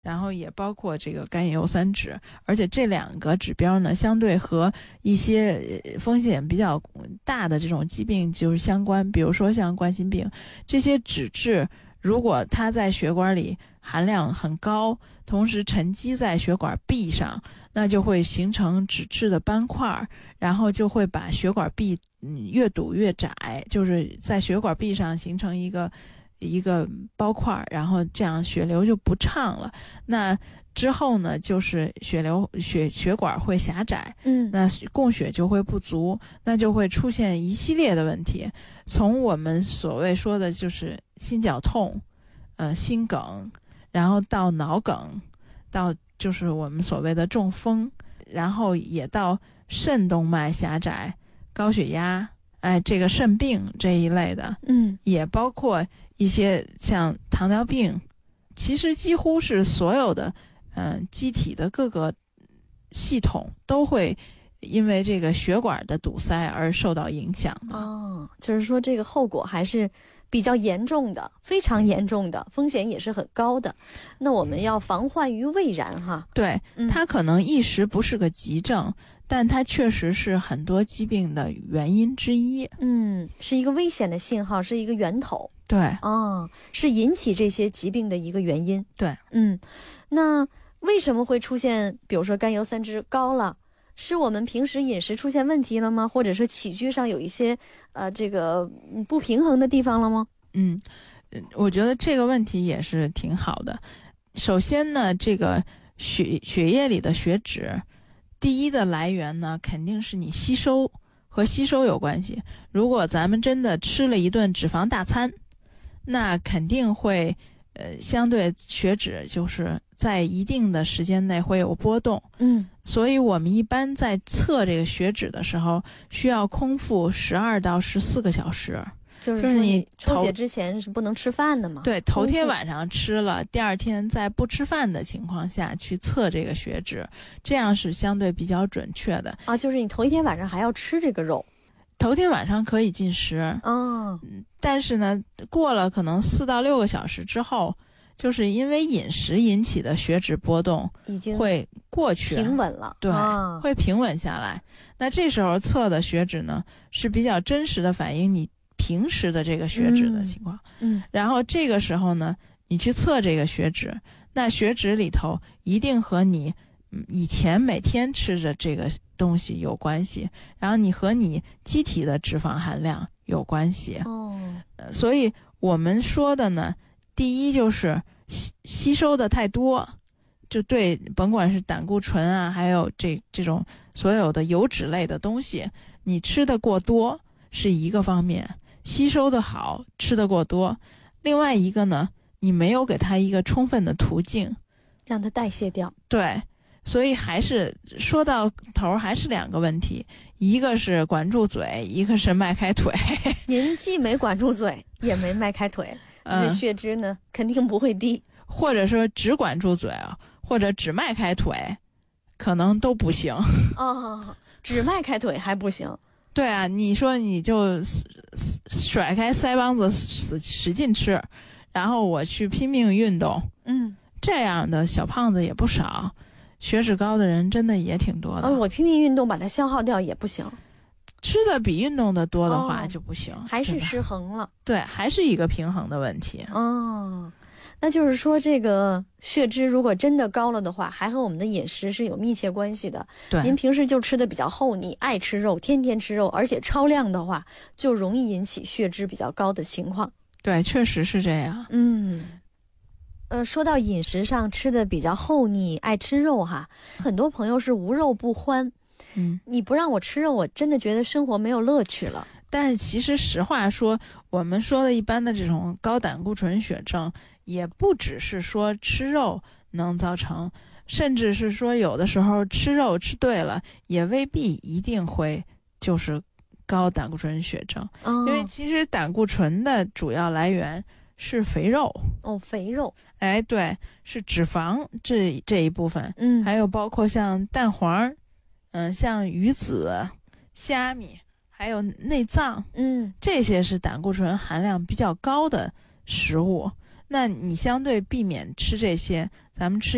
然后也包括这个甘油三酯，而且这两个指标呢，相对和一些风险比较大的这种疾病就是相关，比如说像冠心病，这些脂质如果它在血管里含量很高，同时沉积在血管壁上，那就会形成脂质的斑块，然后就会把血管壁越堵越窄，就是在血管壁上形成一个包块，然后这样血流就不畅了。那之后呢，就是血管会狭窄，那供血就会不足，那就会出现一系列的问题。从我们所谓说的就是心绞痛，心梗，然后到脑梗，到就是我们所谓的中风，然后也到肾动脉狭窄、高血压，这个肾病这一类的，也包括一些像糖尿病，其实几乎是所有的机体的各个系统都会因为这个血管的堵塞而受到影响的。 就是说这个后果还是比较严重的，非常严重的，风险也是很高的。那我们要防患于未然哈。 对，它可能一时不是个急症，但它确实是很多疾病的原因之一。 是一个危险的信号，是一个源头。 对， 是引起这些疾病的一个原因。 对， 那为什么会出现，比如说甘油三酯高了，是我们平时饮食出现问题了吗？或者说起居上有一些这个不平衡的地方了吗？ 我觉得这个问题也是挺好的。首先呢，这个血液里的血脂，第一的来源呢，肯定是你和吸收有关系。如果咱们真的吃了一顿脂肪大餐，那肯定会相对血脂就是在一定的时间内会有波动。所以我们一般在测这个血脂的时候，需要空腹12到14个小时。 就是你抽血之前是不能吃饭的嘛？ 对，头天晚上吃了，第二天在不吃饭的情况下去测这个血脂，这样是相对比较准确的。 就是你头一天晚上还要吃这个肉。 头天晚上可以进食，但是呢，过了可能4到6个小时之后，就是因为饮食引起的血脂波动已经会过去， 平稳了。 对，会平稳下来。那这时候测的血脂呢，是比较真实的反映你平时的这个血脂的情况。然后这个时候呢，你去测这个血脂，那血脂里头一定和你以前每天吃的这个东西有关系，然后你和你机体的脂肪含量有关系。所以我们说的呢，第一就是吸收的太多，就对，甭管是胆固醇啊，还有这种所有的油脂类的东西，你吃的过多是一个方面，吸收的好，吃的过多。另外一个呢，你没有给它一个充分的途径让它代谢掉。 对，所以还是说到头还是两个问题，一个是管住嘴，一个是迈开腿。 您既没管住嘴，也没迈开腿，这血脂呢肯定不会低。 或者说只管住嘴或者只迈开腿，可能都不行。 只迈开腿还不行。 对啊，你说你就甩开腮帮子使劲吃，然后我去拼命运动，这样的小胖子也不少，血脂高的人真的也挺多的。 我拼命运动把它消耗掉也不行， 吃的比运动的多的话就不行， 还是失衡了。 对，还是一个平衡的问题。 那就是说这个血脂如果真的高了的话，还和我们的饮食是有密切关系的。 对， 您平时就吃的比较厚，你爱吃肉，天天吃肉，而且超量的话，就容易引起血脂比较高的情况。 对，确实是这样。 说到饮食上吃的比较厚腻，爱吃肉哈，很多朋友是无肉不欢。你不让我吃肉，我真的觉得生活没有乐趣了。 但是其实实话说，我们说的一般的这种高胆固醇血症，也不只是说吃肉能造成，甚至是说有的时候吃肉吃对了，也未必一定会就是高胆固醇血症。因为其实胆固醇的主要来源是肥肉。 肥肉。 对，是脂肪这一部分。还有包括像蛋黄，像鱼子、虾米，还有内脏，这些是胆固醇含量比较高的食物。那你相对避免吃这些，咱们吃